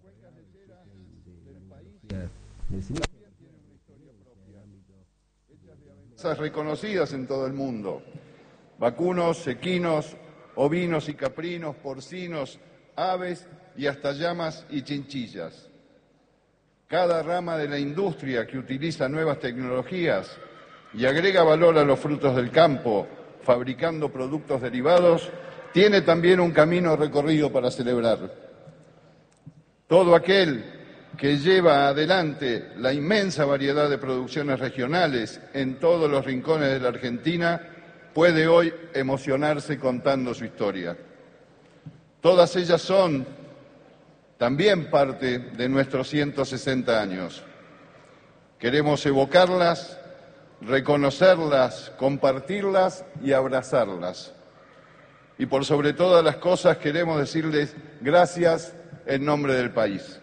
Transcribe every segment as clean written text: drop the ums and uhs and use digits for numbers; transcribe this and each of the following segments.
Reconocidas en todo el mundo: vacunos, equinos, ovinos y caprinos, porcinos, aves y hasta llamas y chinchillas. Cada rama de la industria que utiliza nuevas tecnologías y agrega valor a los frutos del campo, fabricando productos derivados, tiene también un camino recorrido para celebrar. Todo aquel que lleva adelante la inmensa variedad de producciones regionales en todos los rincones de la Argentina puede hoy emocionarse contando su historia. Todas ellas son también parte de nuestros 160 años. Queremos evocarlas, reconocerlas, compartirlas y abrazarlas. Y por sobre todas las cosas queremos decirles gracias en nombre del país.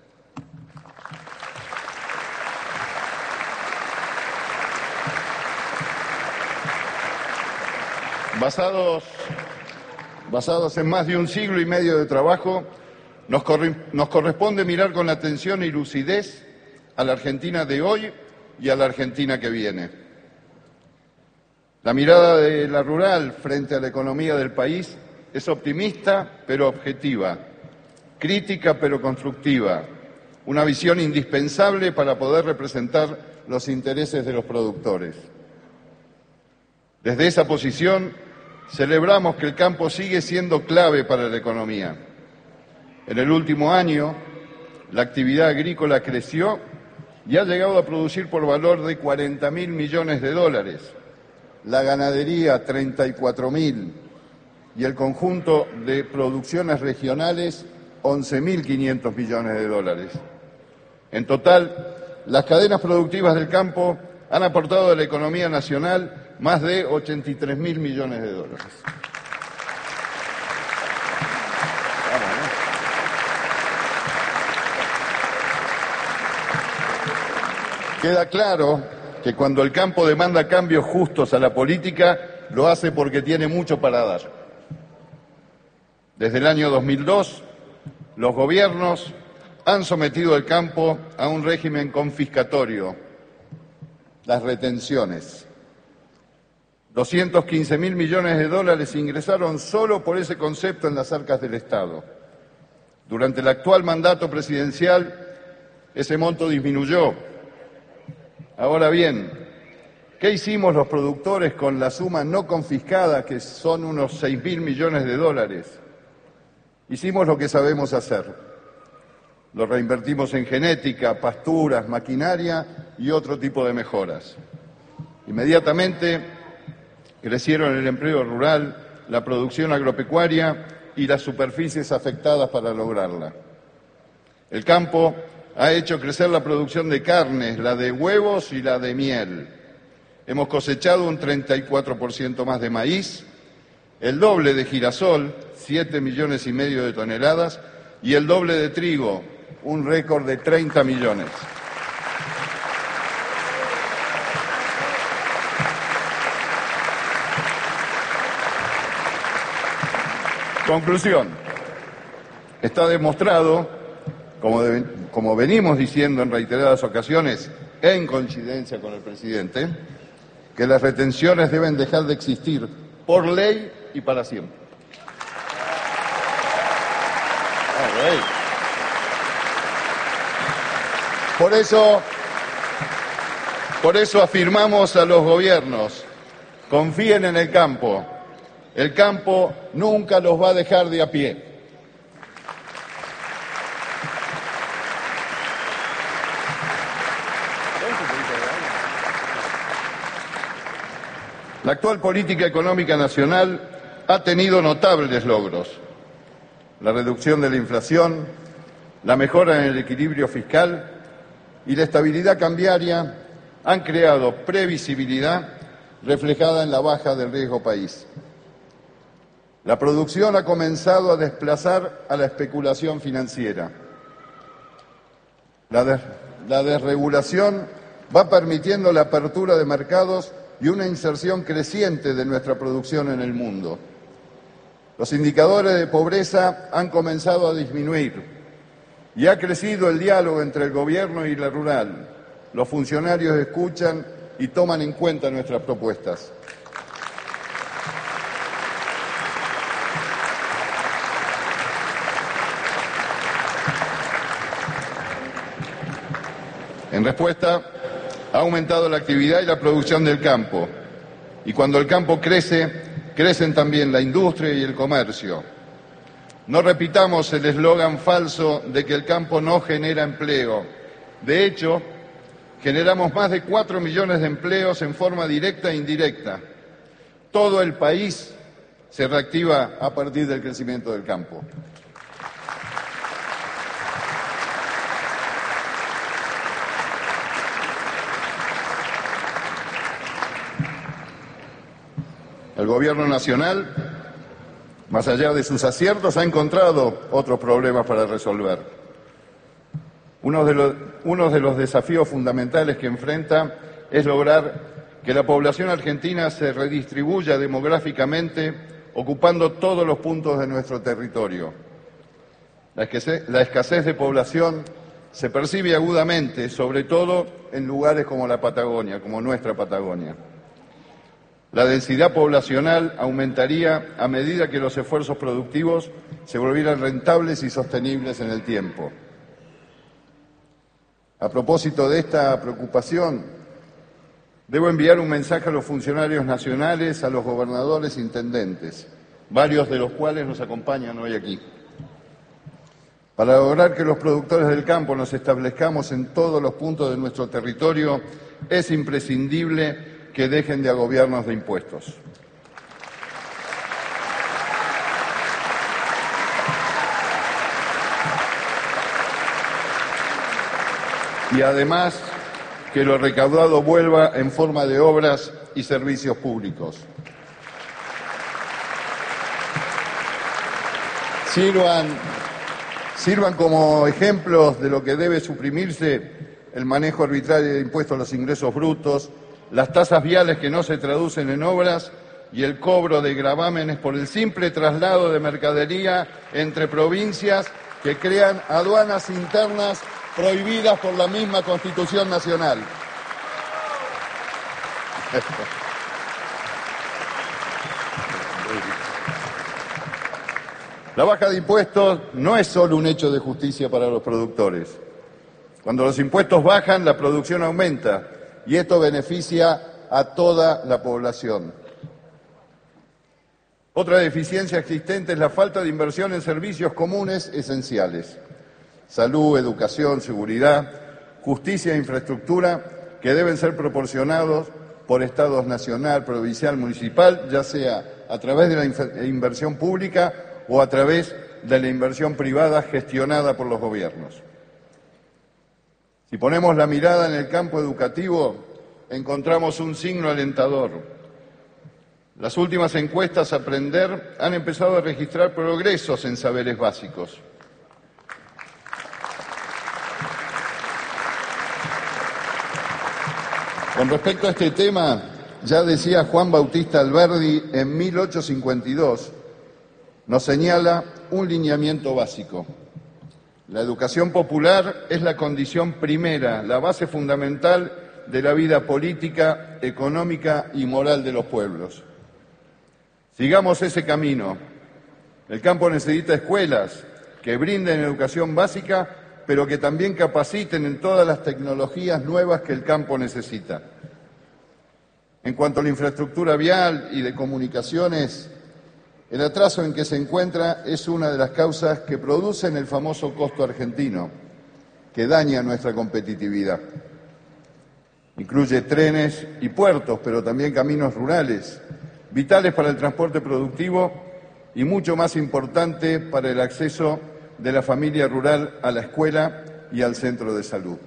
Basados en más de un siglo y medio de trabajo, nos corresponde mirar con atención y lucidez a la Argentina de hoy y a la Argentina que viene. La mirada de la rural frente a la economía del país es optimista pero objetiva, crítica pero constructiva, una visión indispensable para poder representar los intereses de los productores. Desde esa posición, celebramos que el campo sigue siendo clave para la economía. En el último año, la actividad agrícola creció y ha llegado a producir por valor de 40.000 millones de dólares, la ganadería 34.000 y el conjunto de producciones regionales 11.500 millones de dólares. En total, las cadenas productivas del campo han aportado a la economía nacional más de 83.000 millones de dólares. Queda claro que cuando el campo demanda cambios justos a la política, lo hace porque tiene mucho para dar. Desde el año 2002, los gobiernos han sometido al campo a un régimen confiscatorio, las retenciones. 215.000 millones de dólares ingresaron solo por ese concepto en las arcas del Estado. Durante el actual mandato presidencial, ese monto disminuyó. Ahora bien, ¿qué hicimos los productores con la suma no confiscada, que son unos 6.000 millones de dólares? Hicimos lo que sabemos hacer. Lo reinvertimos en genética, pasturas, maquinaria y otro tipo de mejoras. Inmediatamente crecieron el empleo rural, la producción agropecuaria y las superficies afectadas para lograrla. El campo ha hecho crecer la producción de carnes, la de huevos y la de miel. Hemos cosechado un 34% más de maíz, el doble de girasol, 7,5 millones de toneladas, y el doble de trigo, un récord de 30 millones. Conclusión. Está demostrado, como venimos diciendo en reiteradas ocasiones, en coincidencia con el presidente, que las retenciones deben dejar de existir por ley y para siempre. Por eso afirmamos a los gobiernos: confíen en el campo. El campo nunca los va a dejar de a pie. La actual política económica nacional ha tenido notables logros. La reducción de la inflación, la mejora en el equilibrio fiscal y la estabilidad cambiaria han creado previsibilidad reflejada en la baja del riesgo país. La producción ha comenzado a desplazar a la especulación financiera. La desregulación va permitiendo la apertura de mercados y una inserción creciente de nuestra producción en el mundo. Los indicadores de pobreza han comenzado a disminuir. Y ha crecido el diálogo entre el gobierno y la rural. Los funcionarios escuchan y toman en cuenta nuestras propuestas. En respuesta, ha aumentado la actividad y la producción del campo. Y cuando el campo crece, crecen también la industria y el comercio. No repitamos el eslogan falso de que el campo no genera empleo. De hecho, generamos más de 4 millones de empleos en forma directa e indirecta. Todo el país se reactiva a partir del crecimiento del campo. El Gobierno nacional, más allá de sus aciertos, ha encontrado otros problemas para resolver. Uno de los desafíos fundamentales que enfrenta es lograr que la población argentina se redistribuya demográficamente, ocupando todos los puntos de nuestro territorio. La escasez de población se percibe agudamente, sobre todo en lugares como la Patagonia, como nuestra Patagonia. La densidad poblacional aumentaría a medida que los esfuerzos productivos se volvieran rentables y sostenibles en el tiempo. A propósito de esta preocupación, debo enviar un mensaje a los funcionarios nacionales, a los gobernadores e intendentes, varios de los cuales nos acompañan hoy aquí. Para lograr que los productores del campo nos establezcamos en todos los puntos de nuestro territorio, es imprescindible que dejen de agobiarnos de impuestos. Y además, que lo recaudado vuelva en forma de obras y servicios públicos. Sirvan como ejemplos de lo que debe suprimirse el manejo arbitrario de impuestos a los ingresos brutos, las tasas viales que no se traducen en obras y el cobro de gravámenes por el simple traslado de mercadería entre provincias que crean aduanas internas prohibidas por la misma Constitución Nacional. La baja de impuestos no es solo un hecho de justicia para los productores. Cuando los impuestos bajan, la producción aumenta y esto beneficia a toda la población. Otra deficiencia existente es la falta de inversión en servicios comunes esenciales. Salud, educación, seguridad, justicia e infraestructura que deben ser proporcionados por estados nacional, provincial, municipal, ya sea a través de la inversión pública o a través de la inversión privada gestionada por los gobiernos. Si ponemos la mirada en el campo educativo, encontramos un signo alentador. Las últimas encuestas Aprender han empezado a registrar progresos en saberes básicos. Con respecto a este tema, ya decía Juan Bautista Alberdi en 1852, nos señala un lineamiento básico. La educación popular es la condición primera, la base fundamental de la vida política, económica y moral de los pueblos. Sigamos ese camino. El campo necesita escuelas que brinden educación básica, pero que también capaciten en todas las tecnologías nuevas que el campo necesita. En cuanto a la infraestructura vial y de comunicaciones, el atraso en que se encuentra es una de las causas que producen el famoso costo argentino, que daña nuestra competitividad. Incluye trenes y puertos, pero también caminos rurales, vitales para el transporte productivo y mucho más importante para el acceso de la familia rural a la escuela y al centro de salud.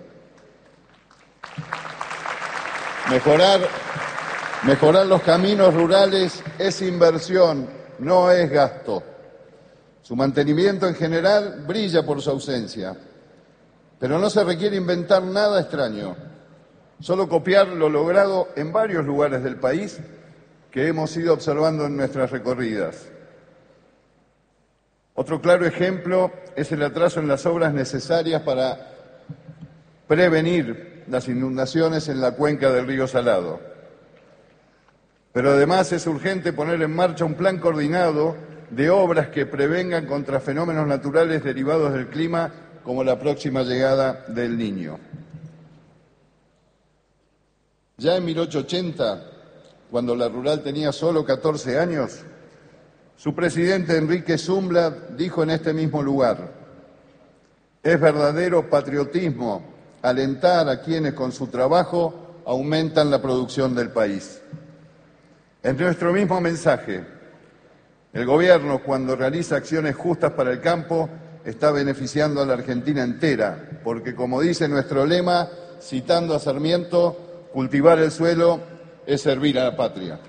Mejorar los caminos rurales es inversión, no es gasto. Su mantenimiento en general brilla por su ausencia, pero no se requiere inventar nada extraño, solo copiar lo logrado en varios lugares del país que hemos ido observando en nuestras recorridas. Otro claro ejemplo es el atraso en las obras necesarias para prevenir las inundaciones en la cuenca del río Salado. Pero además es urgente poner en marcha un plan coordinado de obras que prevengan contra fenómenos naturales derivados del clima, como la próxima llegada del Niño. Ya en 1880, cuando la rural tenía solo 14 años, su presidente Enrique Zumla dijo en este mismo lugar: es verdadero patriotismo alentar a quienes con su trabajo aumentan la producción del país. En nuestro mismo mensaje, el Gobierno, cuando realiza acciones justas para el campo, está beneficiando a la Argentina entera, porque, como dice nuestro lema, citando a Sarmiento, cultivar el suelo es servir a la patria.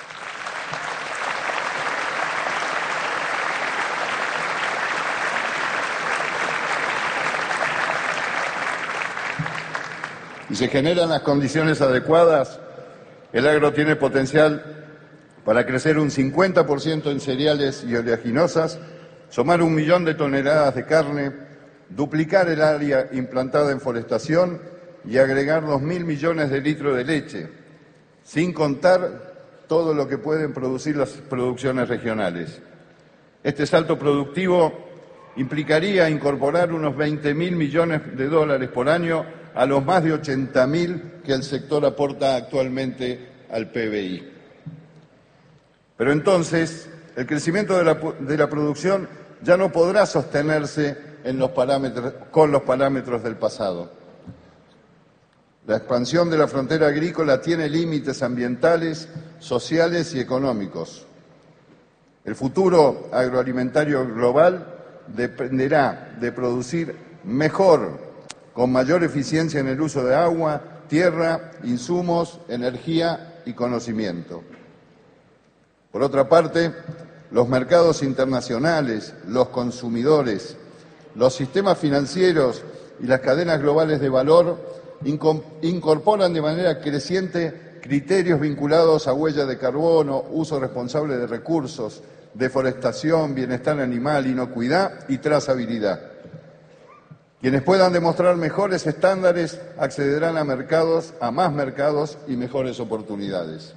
Si se generan las condiciones adecuadas, el agro tiene potencial para crecer un 50% en cereales y oleaginosas, sumar 1 millón de toneladas de carne, duplicar el área implantada en forestación y agregar 2.000 millones de litros de leche, sin contar todo lo que pueden producir las producciones regionales. Este salto productivo implicaría incorporar unos 20.000 millones de dólares por año a los más de 80.000 que el sector aporta actualmente al PBI. Pero entonces, el crecimiento de la producción ya no podrá sostenerse con los parámetros del pasado. La expansión de la frontera agrícola tiene límites ambientales, sociales y económicos. El futuro agroalimentario global dependerá de producir mejor, con mayor eficiencia en el uso de agua, tierra, insumos, energía y conocimiento. Por otra parte, los mercados internacionales, los consumidores, los sistemas financieros y las cadenas globales de valor incorporan de manera creciente criterios vinculados a huella de carbono, uso responsable de recursos, deforestación, bienestar animal, inocuidad y trazabilidad. Quienes puedan demostrar mejores estándares accederán a más mercados y mejores oportunidades.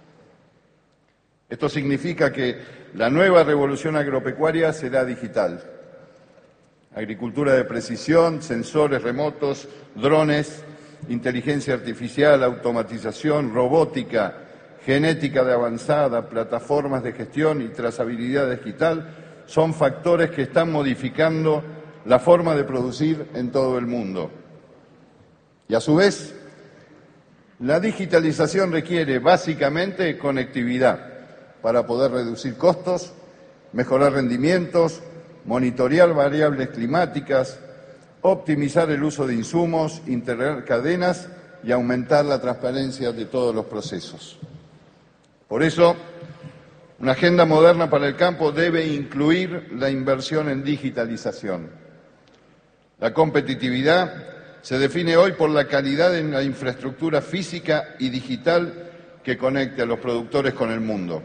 Esto significa que la nueva revolución agropecuaria será digital. Agricultura de precisión, sensores remotos, drones, inteligencia artificial, automatización, robótica, genética de avanzada, plataformas de gestión y trazabilidad digital son factores que están modificando la forma de producir en todo el mundo. Y a su vez, la digitalización requiere básicamente conectividad para poder reducir costos, mejorar rendimientos, monitorear variables climáticas, optimizar el uso de insumos, integrar cadenas y aumentar la transparencia de todos los procesos. Por eso, una agenda moderna para el campo debe incluir la inversión en digitalización. La competitividad se define hoy por la calidad en la infraestructura física y digital que conecte a los productores con el mundo.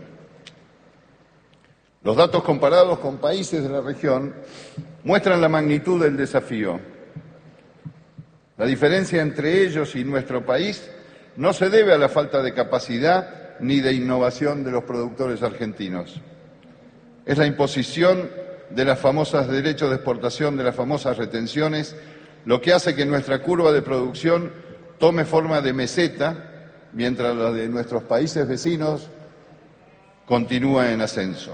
Los datos comparados con países de la región muestran la magnitud del desafío. La diferencia entre ellos y nuestro país no se debe a la falta de capacidad ni de innovación de los productores argentinos. Es la imposición de las famosas derechos de exportación, de las famosas retenciones, lo que hace que nuestra curva de producción tome forma de meseta, mientras la de nuestros países vecinos continúa en ascenso.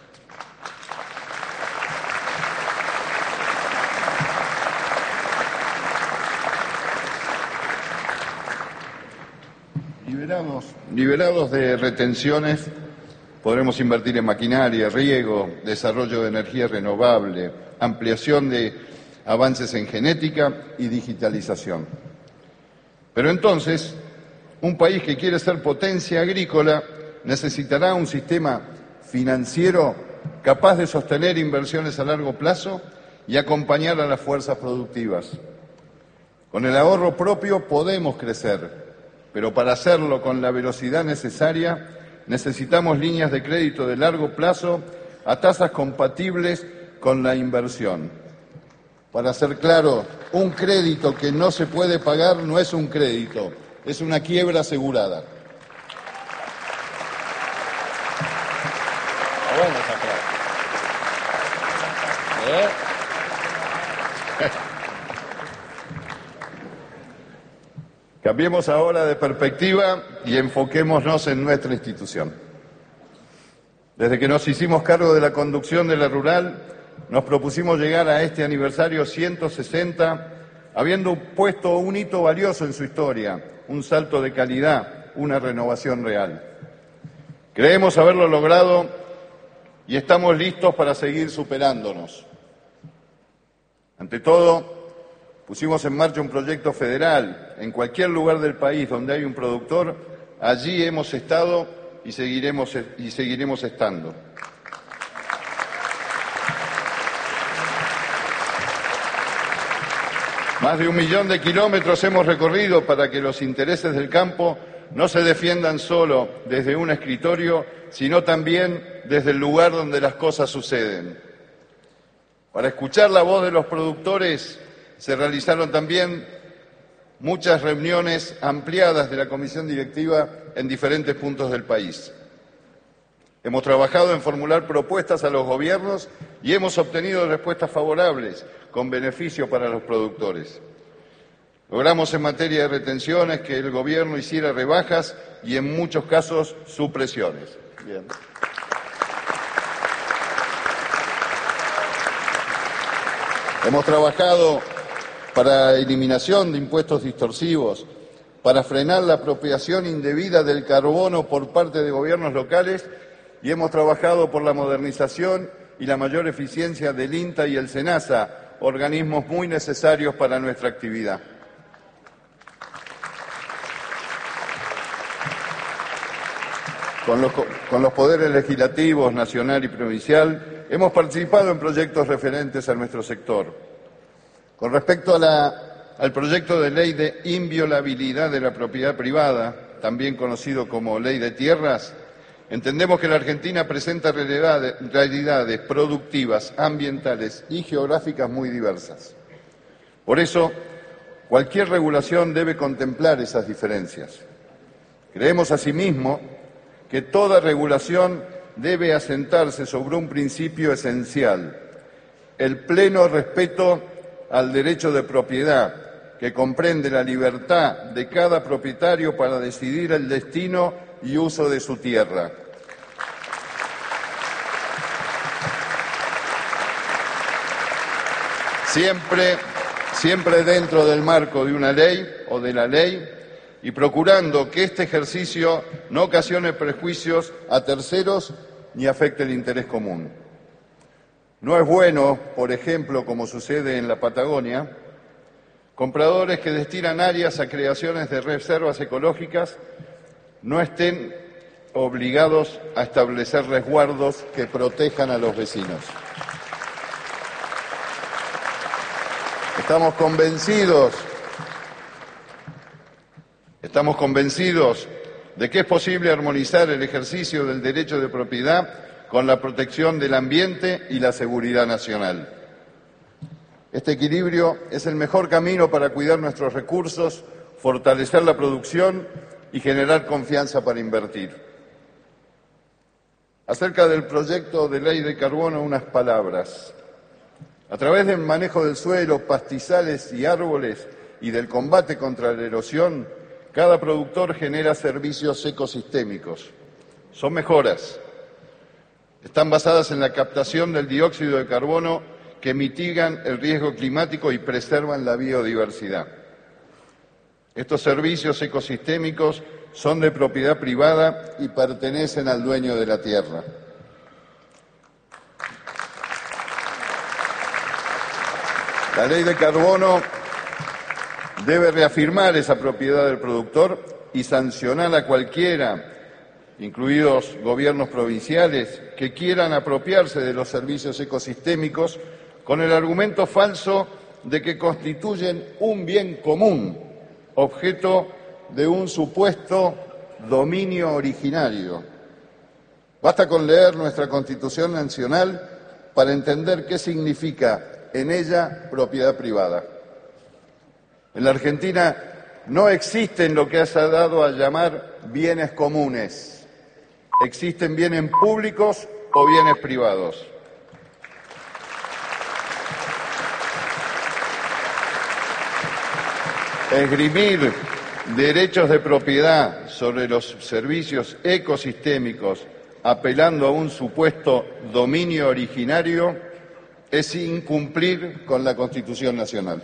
Liberados de retenciones, podremos invertir en maquinaria, riego, desarrollo de energía renovable, ampliación de avances en genética y digitalización. Pero entonces, un país que quiere ser potencia agrícola necesitará un sistema financiero capaz de sostener inversiones a largo plazo y acompañar a las fuerzas productivas. Con el ahorro propio podemos crecer, pero para hacerlo con la velocidad necesaria necesitamos líneas de crédito de largo plazo a tasas compatibles con la inversión. Para ser claro, un crédito que no se puede pagar no es un crédito, es una quiebra asegurada. Bueno, esa frase. Cambiemos ahora de perspectiva y enfoquémonos en nuestra institución. Desde que nos hicimos cargo de la conducción de la rural, nos propusimos llegar a este aniversario 160, habiendo puesto un hito valioso en su historia, un salto de calidad, una renovación real. Creemos haberlo logrado y estamos listos para seguir superándonos. Ante todo, pusimos en marcha un proyecto federal. En cualquier lugar del país donde hay un productor, allí hemos estado y seguiremos estando. Más de 1 millón de kilómetros hemos recorrido para que los intereses del campo no se defiendan solo desde un escritorio, sino también desde el lugar donde las cosas suceden. Para escuchar la voz de los productores se realizaron también muchas reuniones ampliadas de la comisión directiva en diferentes puntos del país. Hemos trabajado en formular propuestas a los gobiernos y hemos obtenido respuestas favorables con beneficio para los productores. Logramos en materia de retenciones que el gobierno hiciera rebajas y en muchos casos supresiones. Bien. Hemos trabajado para eliminación de impuestos distorsivos, para frenar la apropiación indebida del carbono por parte de gobiernos locales y hemos trabajado por la modernización y la mayor eficiencia del INTA y el SENASA, organismos muy necesarios para nuestra actividad. Con los poderes legislativos, nacional y provincial, hemos participado en proyectos referentes a nuestro sector. Con respecto al proyecto de ley de inviolabilidad de la propiedad privada, también conocido como Ley de Tierras, entendemos que la Argentina presenta realidades productivas, ambientales y geográficas muy diversas. Por eso, cualquier regulación debe contemplar esas diferencias. Creemos asimismo que toda regulación debe asentarse sobre un principio esencial: el pleno respeto al derecho de propiedad, que comprende la libertad de cada propietario para decidir el destino y uso de su tierra. Siempre dentro del marco de una ley o de la ley y procurando que este ejercicio no ocasione prejuicios a terceros ni afecte el interés común. No es bueno, por ejemplo, como sucede en la Patagonia, compradores que destinan áreas a creaciones de reservas ecológicas no estén obligados a establecer resguardos que protejan a los vecinos. Estamos convencidos de que es posible armonizar el ejercicio del derecho de propiedad con la protección del ambiente y la seguridad nacional. Este equilibrio es el mejor camino para cuidar nuestros recursos, fortalecer la producción y generar confianza para invertir. Acerca del proyecto de ley de carbono, unas palabras. A través del manejo del suelo, pastizales y árboles y del combate contra la erosión, cada productor genera servicios ecosistémicos. Son mejoras. Están basadas en la captación del dióxido de carbono que mitigan el riesgo climático y preservan la biodiversidad. Estos servicios ecosistémicos son de propiedad privada y pertenecen al dueño de la tierra. La ley de carbono debe reafirmar esa propiedad del productor y sancionar a cualquiera, incluidos gobiernos provinciales, que quieran apropiarse de los servicios ecosistémicos con el argumento falso de que constituyen un bien común, objeto de un supuesto dominio originario. Basta con leer nuestra Constitución Nacional para entender qué significa en ella propiedad privada. En la Argentina no existen lo que se ha dado a llamar bienes comunes. Existen bienes públicos o bienes privados. Esgrimir derechos de propiedad sobre los servicios ecosistémicos apelando a un supuesto dominio originario es incumplir con la Constitución Nacional.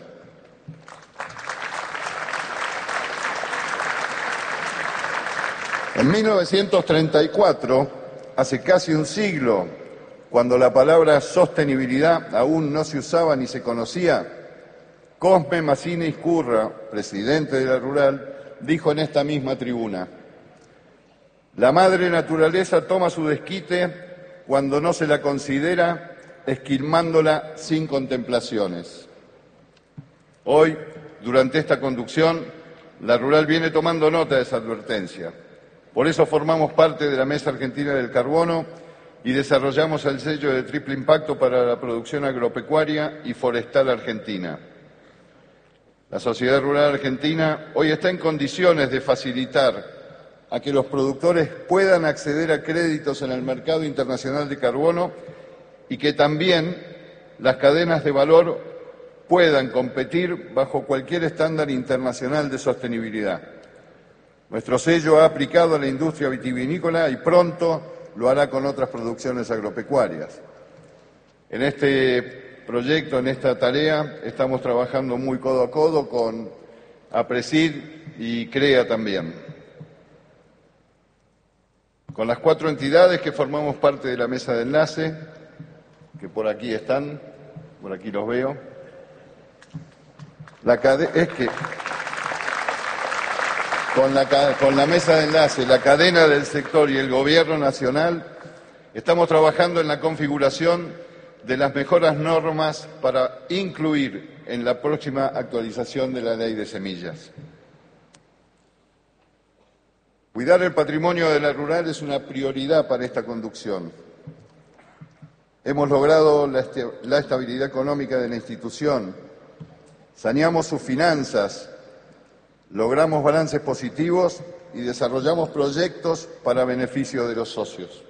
En 1934, hace casi un siglo, cuando la palabra sostenibilidad aún no se usaba ni se conocía, Cosme Mazzini Izcurra, presidente de la Rural, dijo en esta misma tribuna: la madre naturaleza toma su desquite cuando no se la considera, esquilmándola sin contemplaciones. Hoy, durante esta conducción, la Rural viene tomando nota de esa advertencia. Por eso formamos parte de la Mesa Argentina del Carbono y desarrollamos el sello de triple impacto para la producción agropecuaria y forestal argentina. La sociedad rural argentina hoy está en condiciones de facilitar a que los productores puedan acceder a créditos en el mercado internacional de carbono y que también las cadenas de valor puedan competir bajo cualquier estándar internacional de sostenibilidad. Nuestro sello ha aplicado a la industria vitivinícola y pronto lo hará con otras producciones agropecuarias. En este proyecto, en esta tarea, estamos trabajando muy codo a codo con APRESID y CREA también, con las 4 entidades que formamos parte de la mesa de enlace, que por aquí están, por aquí los veo. Con la mesa de enlace, la cadena del sector y el Gobierno Nacional, estamos trabajando en la configuración de las mejoras normas para incluir en la próxima actualización de la Ley de Semillas. Cuidar el patrimonio de la Rural es una prioridad para esta conducción. Hemos logrado la estabilidad económica de la institución, saneamos sus finanzas, logramos balances positivos y desarrollamos proyectos para beneficio de los socios.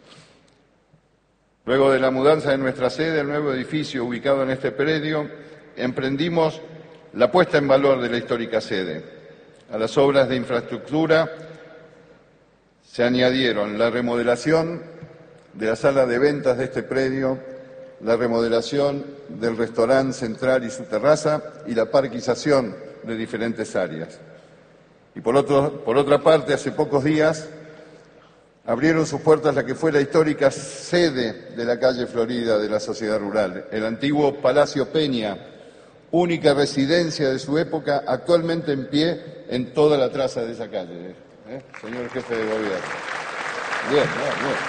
Luego de la mudanza de nuestra sede al nuevo edificio ubicado en este predio, emprendimos la puesta en valor de la histórica sede. A las obras de infraestructura se añadieron la remodelación de la sala de ventas de este predio, la remodelación del restaurante central y su terraza y la parquización de diferentes áreas. Y por otra parte, hace pocos días abrieron sus puertas la que fue la histórica sede de la calle Florida de la Sociedad Rural, el antiguo Palacio Peña, única residencia de su época, actualmente en pie en toda la traza de esa calle. Señor jefe de gobierno. Bien, bien.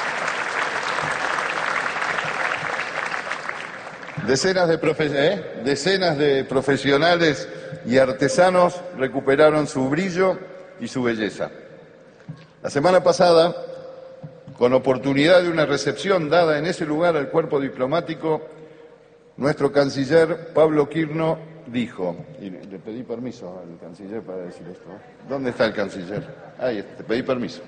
Decenas de profesionales y artesanos recuperaron su brillo y su belleza. La semana pasada, con oportunidad de una recepción dada en ese lugar al cuerpo diplomático, nuestro canciller Pablo Quirno dijo, y le pedí permiso al canciller para decir esto. ¿Dónde está el canciller? Ahí, te pedí permiso.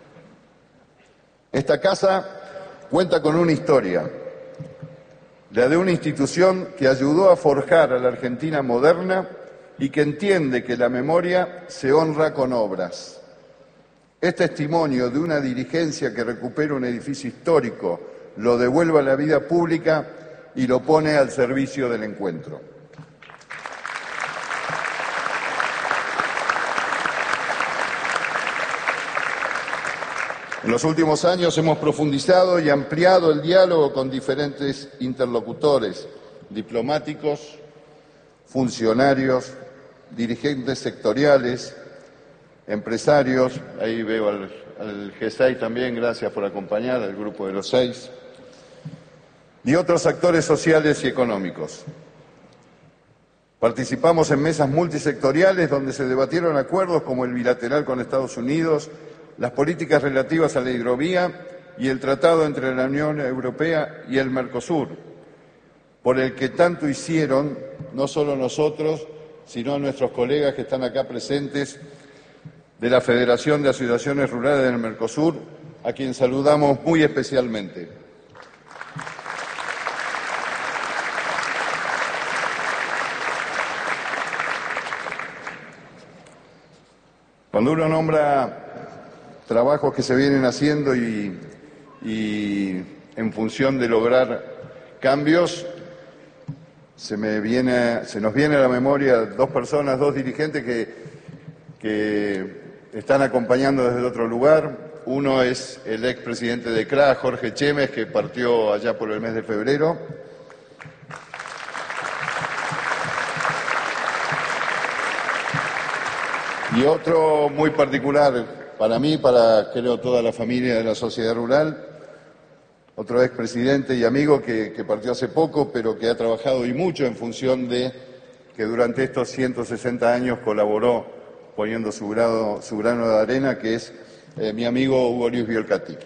Esta casa cuenta con una historia, la de una institución que ayudó a forjar a la Argentina moderna y que entiende que la memoria se honra con obras. Es testimonio de una dirigencia que recupera un edificio histórico, lo devuelve a la vida pública y lo pone al servicio del encuentro. En los últimos años hemos profundizado y ampliado el diálogo con diferentes interlocutores, diplomáticos, funcionarios, dirigentes sectoriales, empresarios, ahí veo al G6 también, gracias por acompañar, al grupo de los 6, y otros actores sociales y económicos. Participamos en mesas multisectoriales donde se debatieron acuerdos como el bilateral con Estados Unidos, las políticas relativas a la hidrovía y el tratado entre la Unión Europea y el Mercosur, por el que tanto hicieron no solo nosotros, sino nuestros colegas que están acá presentes de la Federación de Asociaciones Rurales del Mercosur, a quien saludamos muy especialmente. Cuando uno nombra trabajos que se vienen haciendo y en función de lograr cambios, se nos viene a la memoria dos dirigentes que están acompañando desde otro lugar. Uno es el expresidente de CRA, Jorge Chemes, que partió allá por el mes de febrero. Y otro muy particular para mí, para creo toda la familia de la sociedad rural, otro expresidente y amigo que partió hace poco, pero que ha trabajado y mucho en función de que durante estos 160 años colaboró poniendo su grano de arena, que es mi amigo Hugo Luis Biolcati.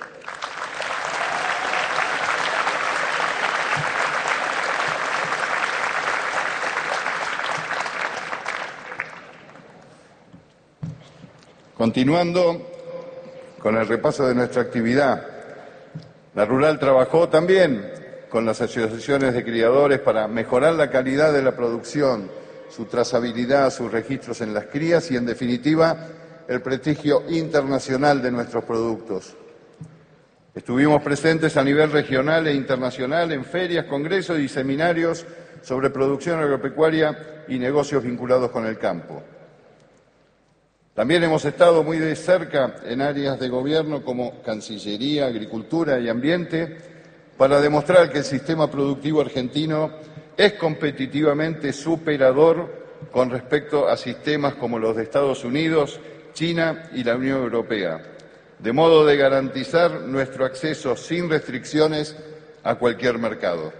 Continuando con el repaso de nuestra actividad, la Rural trabajó también con las asociaciones de criadores para mejorar la calidad de la producción, su trazabilidad, sus registros en las crías y, en definitiva, el prestigio internacional de nuestros productos. Estuvimos presentes a nivel regional e internacional en ferias, congresos y seminarios sobre producción agropecuaria y negocios vinculados con el campo. También hemos estado muy de cerca en áreas de gobierno como Cancillería, Agricultura y Ambiente para demostrar que el sistema productivo argentino es competitivamente superador con respecto a sistemas como los de Estados Unidos, China y la Unión Europea, de modo de garantizar nuestro acceso sin restricciones a cualquier mercado.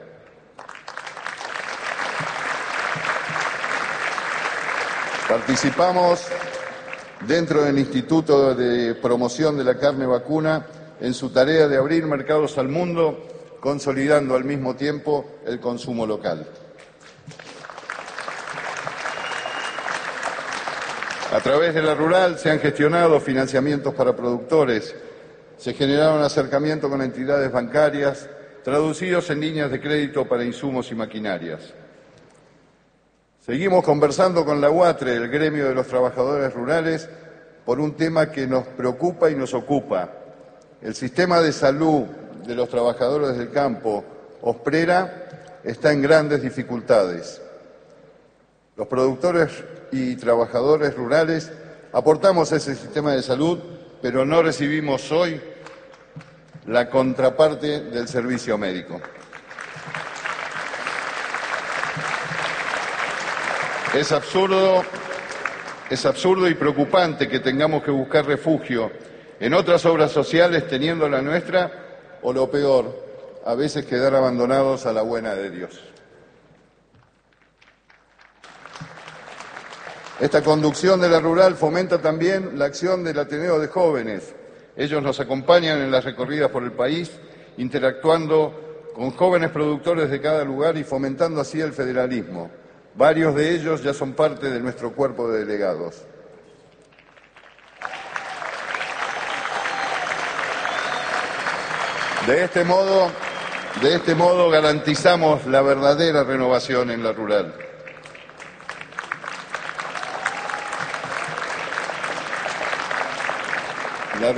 Participamos dentro del Instituto de Promoción de la Carne Vacuna en su tarea de abrir mercados al mundo, consolidando al mismo tiempo el consumo local. A través de la Rural se han gestionado financiamientos para productores, se generaron acercamientos con entidades bancarias, traducidos en líneas de crédito para insumos y maquinarias. Seguimos conversando con la UATRE, el gremio de los trabajadores rurales, por un tema que nos preocupa y nos ocupa. El sistema de salud de los trabajadores del campo, OSPRERA, está en grandes dificultades. Los productores y trabajadores rurales aportamos a ese sistema de salud, pero no recibimos hoy la contraparte del servicio médico. Es absurdo y preocupante que tengamos que buscar refugio en otras obras sociales teniendo la nuestra, o lo peor, a veces quedar abandonados a la buena de Dios. Esta conducción de la Rural fomenta también la acción del Ateneo de Jóvenes. Ellos nos acompañan en las recorridas por el país, interactuando con jóvenes productores de cada lugar y fomentando así el federalismo. Varios de ellos ya son parte de nuestro cuerpo de delegados. De este modo garantizamos la verdadera renovación en la Rural. La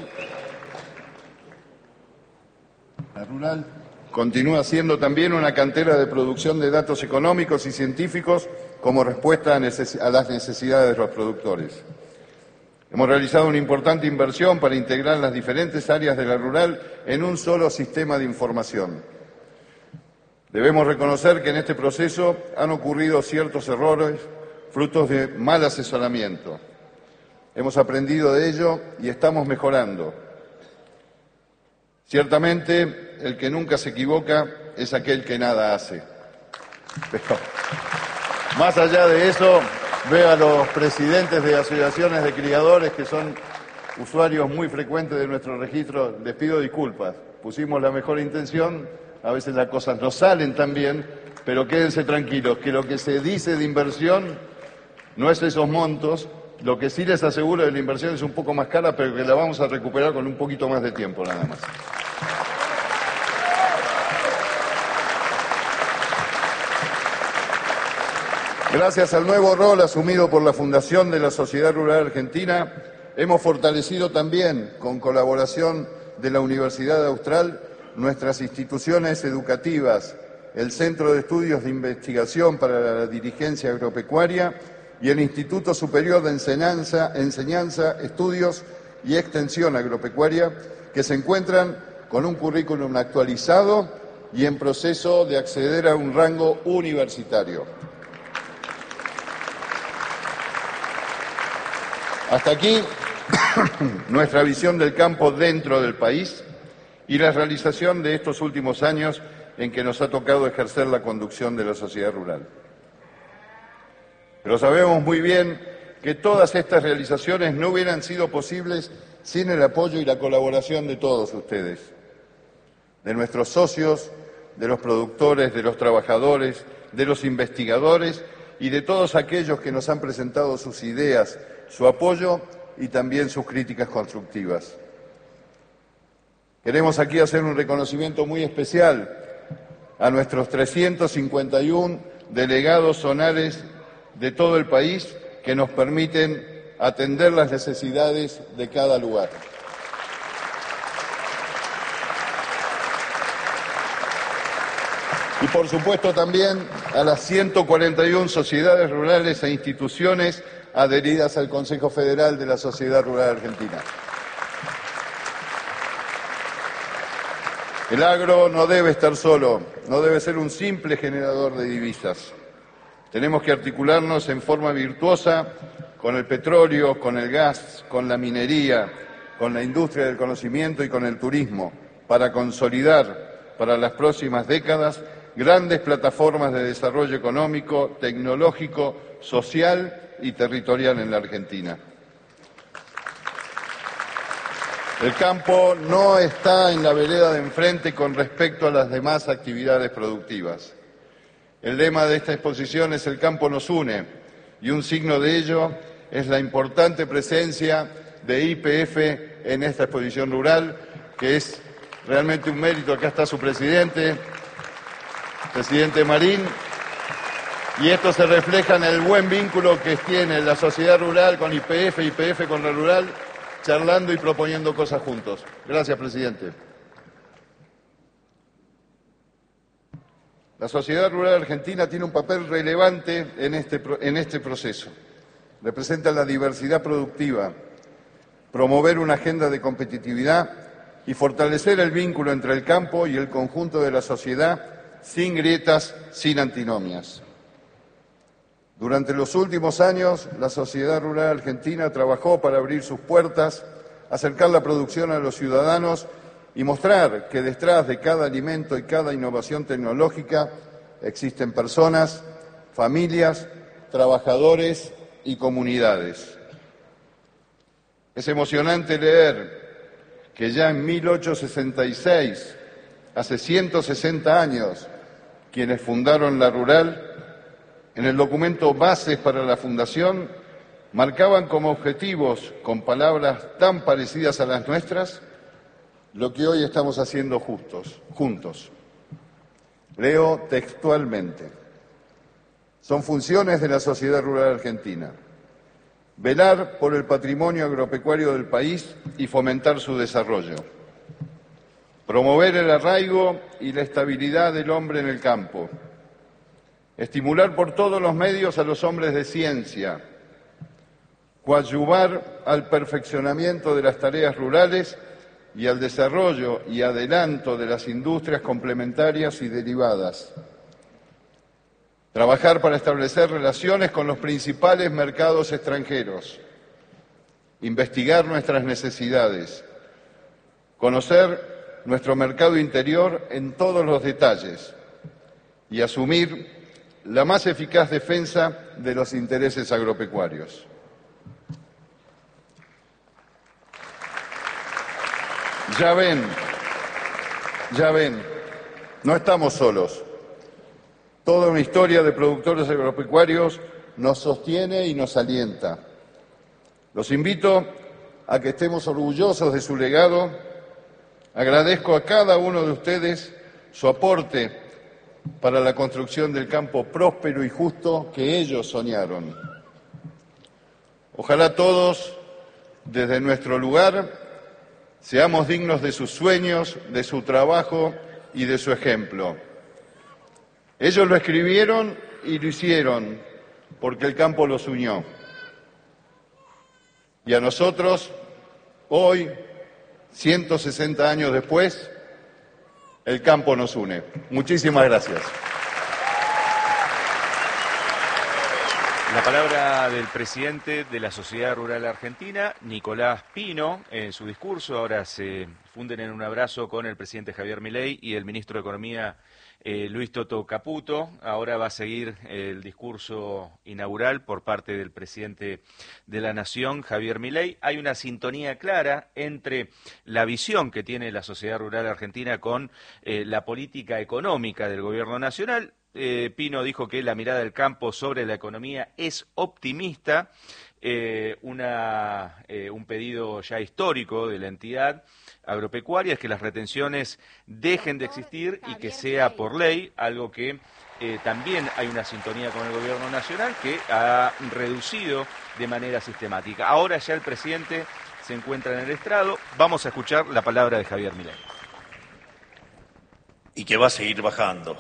Rural continúa siendo también una cantera de producción de datos económicos y científicos como respuesta a las necesidades de los productores. Hemos realizado una importante inversión para integrar las diferentes áreas de la Rural en un solo sistema de información. Debemos reconocer que en este proceso han ocurrido ciertos errores, frutos de mal asesoramiento. Hemos aprendido de ello y estamos mejorando. Ciertamente, el que nunca se equivoca es aquel que nada hace. Pero, más allá de eso, veo a los presidentes de asociaciones de criadores que son usuarios muy frecuentes de nuestro registro, les pido disculpas. Pusimos la mejor intención, a veces las cosas no salen tan bien, pero quédense tranquilos, que lo que se dice de inversión no es esos montos. Lo que sí les aseguro es que la inversión es un poco más cara, pero que la vamos a recuperar con un poquito más de tiempo, nada más. Gracias al nuevo rol asumido por la Fundación de la Sociedad Rural Argentina, hemos fortalecido también, con colaboración de la Universidad Austral, nuestras instituciones educativas, el Centro de Estudios de Investigación para la Dirigencia Agropecuaria y el Instituto Superior de Enseñanza, Estudios y Extensión Agropecuaria, que se encuentran con un currículum actualizado y en proceso de acceder a un rango universitario. Hasta aquí nuestra visión del campo dentro del país y la realización de estos últimos años en que nos ha tocado ejercer la conducción de la sociedad rural. Pero sabemos muy bien que todas estas realizaciones no hubieran sido posibles sin el apoyo y la colaboración de todos ustedes, de nuestros socios, de los productores, de los trabajadores, de los investigadores y de todos aquellos que nos han presentado sus ideas, su apoyo y también sus críticas constructivas. Queremos aquí hacer un reconocimiento muy especial a nuestros 351 delegados zonales de todo el país que nos permiten atender las necesidades de cada lugar. Y por supuesto también a las 141 sociedades rurales e instituciones adheridas al Consejo Federal de la Sociedad Rural Argentina. El agro no debe estar solo, no debe ser un simple generador de divisas. Tenemos que articularnos en forma virtuosa con el petróleo, con el gas, con la minería, con la industria del conocimiento y con el turismo, para consolidar para las próximas décadas grandes plataformas de desarrollo económico, tecnológico, social y territorial en la Argentina. El campo no está en la vereda de enfrente con respecto a las demás actividades productivas. El lema de esta exposición es "El campo nos une", y un signo de ello es la importante presencia de YPF en esta exposición rural, que es realmente un mérito. Acá está su presidente Marín, y esto se refleja en el buen vínculo que tiene la sociedad rural con YPF, YPF con la rural, charlando y proponiendo cosas juntos. Gracias, presidente. La sociedad rural argentina tiene un papel relevante en este proceso. Representa la diversidad productiva, promover una agenda de competitividad y fortalecer el vínculo entre el campo y el conjunto de la sociedad sin grietas, sin antinomias. Durante los últimos años, la sociedad rural argentina trabajó para abrir sus puertas, acercar la producción a los ciudadanos y mostrar que detrás de cada alimento y cada innovación tecnológica existen personas, familias, trabajadores y comunidades. Es emocionante leer que ya en 1866, hace 160 años, quienes fundaron la rural, en el documento Bases para la Fundación, marcaban como objetivos, con palabras tan parecidas a las nuestras, lo que hoy estamos haciendo juntos. Leo textualmente: son funciones de la sociedad rural argentina: velar por el patrimonio agropecuario del país y fomentar su desarrollo, promover el arraigo y la estabilidad del hombre en el campo, estimular por todos los medios a los hombres de ciencia, coadyuvar al perfeccionamiento de las tareas rurales y al desarrollo y adelanto de las industrias complementarias y derivadas, trabajar para establecer relaciones con los principales mercados extranjeros, investigar nuestras necesidades, conocer nuestro mercado interior en todos los detalles y asumir la más eficaz defensa de los intereses agropecuarios. Ya ven, no estamos solos. Toda una historia de productores agropecuarios nos sostiene y nos alienta. Los invito a que estemos orgullosos de su legado. Agradezco a cada uno de ustedes su aporte para la construcción del campo próspero y justo que ellos soñaron. Ojalá todos, desde nuestro lugar, seamos dignos de sus sueños, de su trabajo y de su ejemplo. Ellos lo escribieron y lo hicieron porque el campo los unió. Y a nosotros, hoy, 160 años después, el campo nos une. Muchísimas gracias. La palabra del presidente de la Sociedad Rural Argentina, Nicolás Pino, en su discurso. Ahora se funden en un abrazo con el presidente Javier Milei y el ministro de Economía, Luis Toto Caputo. Ahora va a seguir el discurso inaugural por parte del presidente de la Nación, Javier Milei. Hay una sintonía clara entre la visión que tiene la Sociedad Rural Argentina con la política económica del Gobierno Nacional. Pino dijo que la mirada del campo sobre la economía es optimista, un pedido ya histórico de la entidad agropecuaria es que las retenciones dejen de existir y que sea por ley, algo que también hay una sintonía con el Gobierno Nacional que ha reducido de manera sistemática. Ahora ya el presidente se encuentra en el estrado, vamos a escuchar la palabra de Javier Milei. Y que va a seguir bajando.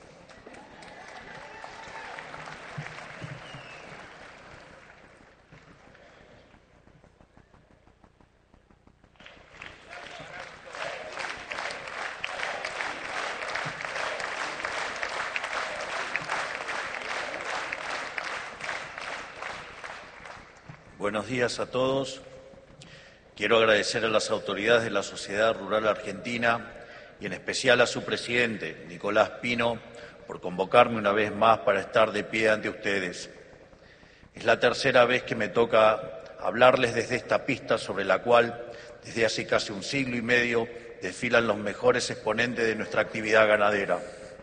Buenos días a todos. Quiero agradecer a las autoridades de la Sociedad Rural Argentina y en especial a su presidente, Nicolás Pino, por convocarme una vez más para estar de pie ante ustedes. Es la tercera vez que me toca hablarles desde esta pista sobre la cual, desde hace casi un siglo y medio, desfilan los mejores exponentes de nuestra actividad ganadera.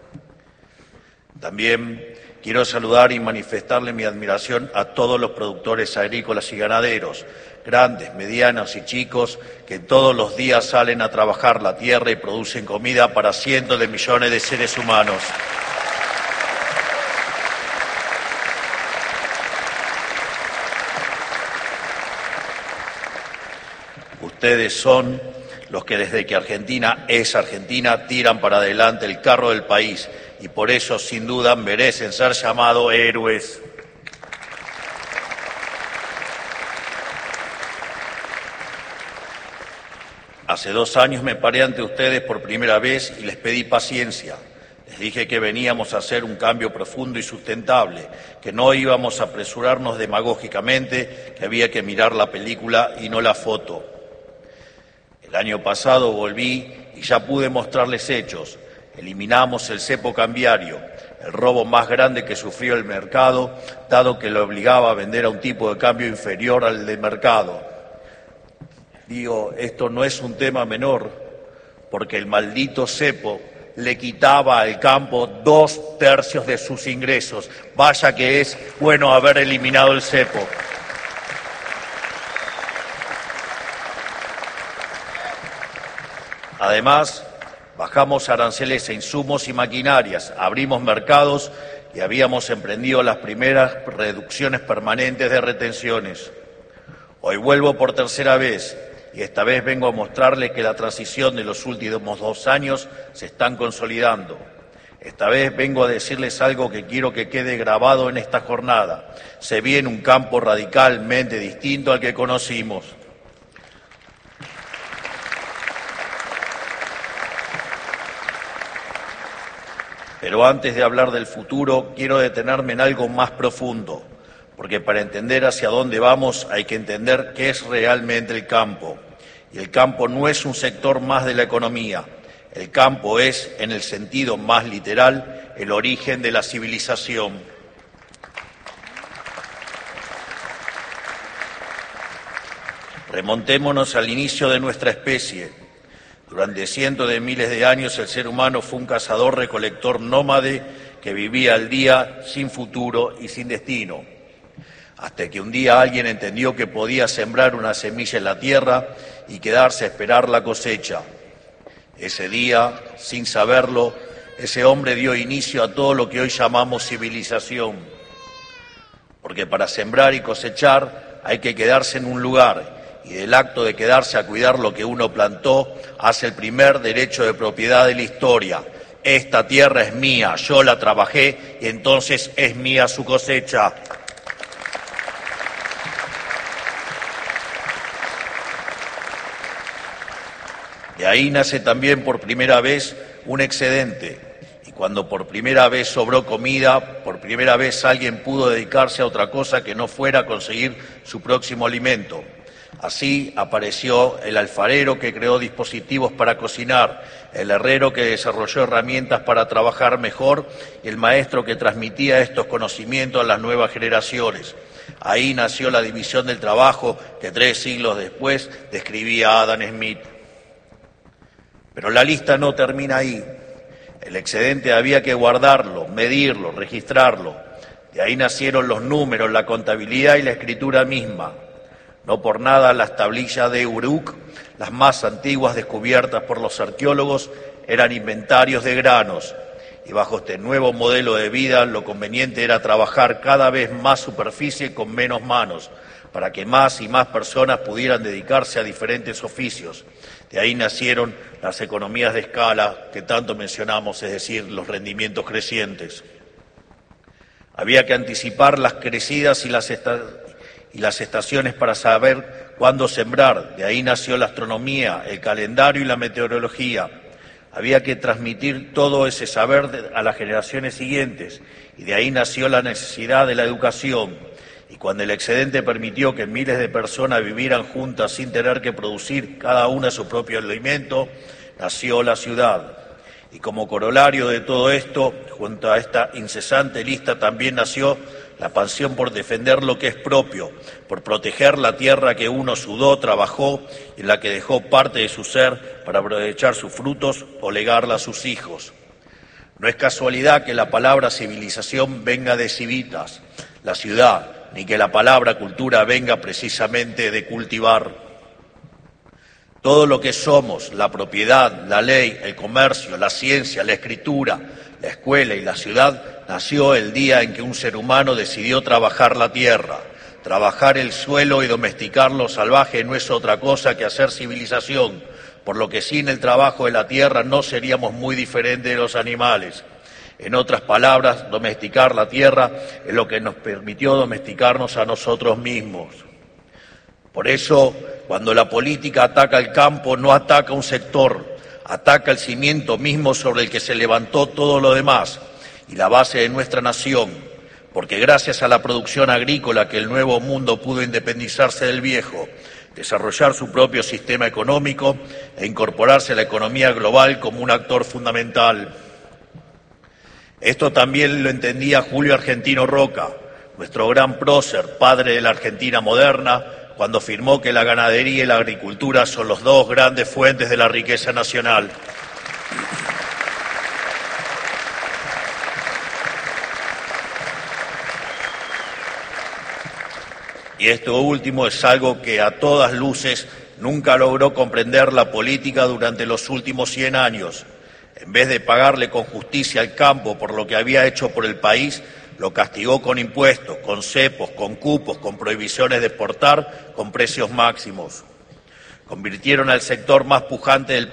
También quiero saludar y manifestarle mi admiración a todos los productores agrícolas y ganaderos, grandes, medianos y chicos, que todos los días salen a trabajar la tierra y producen comida para cientos de millones de seres humanos. Ustedes son los que desde que Argentina es Argentina tiran para adelante el carro del país y por eso sin duda merecen ser llamados héroes. Hace 2 años me paré ante ustedes por primera vez y les pedí paciencia. Les dije que veníamos a hacer un cambio profundo y sustentable, que no íbamos a apresurarnos demagógicamente, que había que mirar la película y no la foto. El año pasado volví y ya pude mostrarles hechos. Eliminamos el cepo cambiario, el robo más grande que sufrió el mercado, dado que lo obligaba a vender a un tipo de cambio inferior al de mercado. Digo, esto no es un tema menor, porque el maldito cepo le quitaba al campo 2/3 de sus ingresos. Vaya que es bueno haber eliminado el cepo. Además, bajamos aranceles a insumos y maquinarias, abrimos mercados y habíamos emprendido las primeras reducciones permanentes de retenciones. Hoy vuelvo por tercera vez y esta vez vengo a mostrarles que la transición de los últimos 2 años se están consolidando. Esta vez vengo a decirles algo que quiero que quede grabado en esta jornada. Se viene un campo radicalmente distinto al que conocimos. Pero antes de hablar del futuro, quiero detenerme en algo más profundo, porque para entender hacia dónde vamos hay que entender qué es realmente el campo. Y el campo no es un sector más de la economía. El campo es, en el sentido más literal, el origen de la civilización. Remontémonos al inicio de nuestra especie. Durante cientos de miles de años el ser humano fue un cazador-recolector nómade que vivía al día sin futuro y sin destino. Hasta que un día alguien entendió que podía sembrar una semilla en la tierra y quedarse a esperar la cosecha. Ese día, sin saberlo, ese hombre dio inicio a todo lo que hoy llamamos civilización. Porque para sembrar y cosechar hay que quedarse en un lugar, y del acto de quedarse a cuidar lo que uno plantó hace el primer derecho de propiedad de la historia. Esta tierra es mía, yo la trabajé y entonces es mía su cosecha. De ahí nace también por primera vez un excedente. Y cuando por primera vez sobró comida, por primera vez alguien pudo dedicarse a otra cosa que no fuera a conseguir su próximo alimento. Así apareció el alfarero que creó dispositivos para cocinar, el herrero que desarrolló herramientas para trabajar mejor y el maestro que transmitía estos conocimientos a las nuevas generaciones. Ahí nació la división del trabajo que 3 siglos después describía Adam Smith. Pero la lista no termina ahí. El excedente había que guardarlo, medirlo, registrarlo. De ahí nacieron los números, la contabilidad y la escritura misma. No por nada las tablillas de Uruk, las más antiguas descubiertas por los arqueólogos, eran inventarios de granos. Y bajo este nuevo modelo de vida, lo conveniente era trabajar cada vez más superficie con menos manos, para que más y más personas pudieran dedicarse a diferentes oficios. De ahí nacieron las economías de escala que tanto mencionamos, es decir, los rendimientos crecientes. Había que anticipar las crecidas y las estaciones para saber cuándo sembrar. De ahí nació la astronomía, el calendario y la meteorología. Había que transmitir todo ese saber a las generaciones siguientes y de ahí nació la necesidad de la educación. Y cuando el excedente permitió que miles de personas vivieran juntas sin tener que producir cada una su propio alimento, nació la ciudad. Y como corolario de todo esto, junto a esta incesante lista también nació la pasión por defender lo que es propio, por proteger la tierra que uno sudó, trabajó y en la que dejó parte de su ser para aprovechar sus frutos o legarla a sus hijos. No es casualidad que la palabra civilización venga de civitas, la ciudad, ni que la palabra cultura venga precisamente de cultivar. Todo lo que somos, la propiedad, la ley, el comercio, la ciencia, la escritura, la escuela y la ciudad, nació el día en que un ser humano decidió trabajar la tierra. Trabajar el suelo y domesticar lo salvaje no es otra cosa que hacer civilización, por lo que sin el trabajo de la tierra no seríamos muy diferentes de los animales. En otras palabras, domesticar la tierra es lo que nos permitió domesticarnos a nosotros mismos. Por eso, cuando la política ataca el campo, no ataca un sector, ataca el cimiento mismo sobre el que se levantó todo lo demás y la base de nuestra nación, porque gracias a la producción agrícola que el nuevo mundo pudo independizarse del viejo, desarrollar su propio sistema económico e incorporarse a la economía global como un actor fundamental. Esto también lo entendía Julio Argentino Roca, nuestro gran prócer, padre de la Argentina moderna, cuando afirmó que la ganadería y la agricultura son las 2 grandes fuentes de la riqueza nacional. Y esto último es algo que a todas luces nunca logró comprender la política durante los últimos 100 años. En vez de pagarle con justicia al campo por lo que había hecho por el país, lo castigó con impuestos, con cepos, con cupos, con prohibiciones de exportar, con precios máximos. Convirtieron al sector más pujante del